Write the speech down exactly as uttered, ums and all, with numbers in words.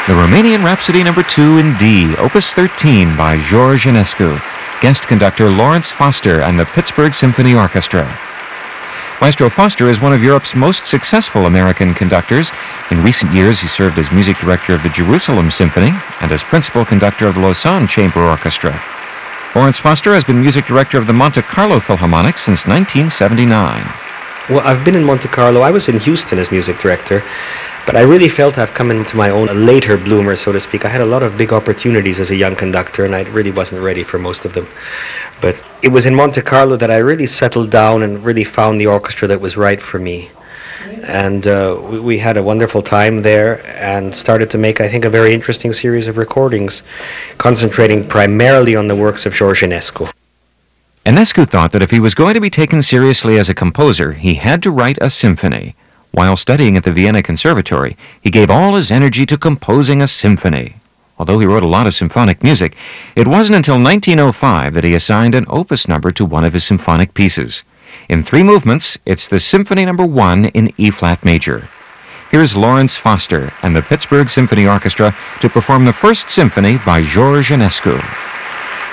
the Romanian Rhapsody number two in D, Opus thirteen by George Enescu, guest conductor Lawrence Foster and the Pittsburgh Symphony Orchestra. Maestro Foster is one of Europe's most successful American conductors. In recent years, he served as music director of the Jerusalem Symphony and as principal conductor of the Lausanne Chamber Orchestra. Lawrence Foster has been music director of the Monte Carlo Philharmonic since nineteen seventy-nine. Well, I've been in Monte Carlo. I was in Houston as music director, but I really felt I've come into my own, a later bloomer, so to speak. I had a lot of big opportunities as a young conductor, and I really wasn't ready for most of them. But it was in Monte Carlo that I really settled down and really found the orchestra that was right for me. And uh, we, we had a wonderful time there and started to make, I think, a very interesting series of recordings, concentrating primarily on the works of George Enescu. Enescu thought that if he was going to be taken seriously as a composer, he had to write a symphony. While studying at the Vienna Conservatory, he gave all his energy to composing a symphony. Although he wrote a lot of symphonic music, it wasn't until nineteen oh five that he assigned an opus number to one of his symphonic pieces. In three movements, it's the Symphony Number One in E-flat major. Here's Lawrence Foster and the Pittsburgh Symphony Orchestra to perform the First Symphony by George Enescu.